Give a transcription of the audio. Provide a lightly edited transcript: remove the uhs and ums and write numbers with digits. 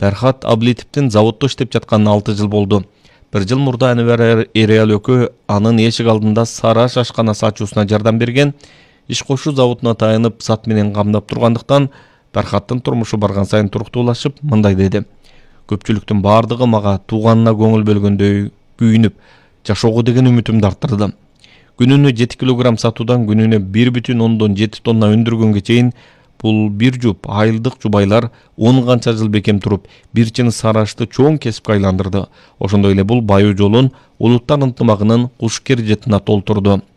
Ферхат Аблитовдун заводдо иштеп жатканына 6 жыл болду. 1 жыл мурда Анвар Эриал экөө анын эшик алдында сары аш ашканасы ачуусуна жардам берген. Иш кошуу заводуна таянып зат менен камдап тургандыктан Ферхаттын турмушу барган сайын туруктуулашып мындай деди. Көпчүлүктүн бардыгы мага тууганына көңүл бөлгөндөй күйүнүп, жашоого деген үмүтүмдү арттырды. Күнүнө 7 килограмм сатуудан күнүнө 1,7 тонна өндүргөнгө чейин бул бир жуп айылдык жубайлар 10 канча жыл бекем туруп, бир чын сары ашты чоң кесипке айландырды. Ошондой эле бул баюу жолун улуттар ынтымагынын куш кережетине толтурду.